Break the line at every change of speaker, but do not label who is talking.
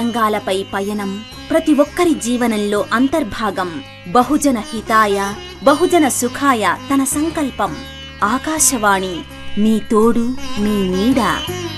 రంగాలపై పయనం ప్రతి ఒక్కరి జీవనంలో అంతర్భాగం. బహుజన హితాయ బహుజన సుఖాయ తన సంకల్పం. ఆకాశవాణి మీ తోడు మీ నీడ.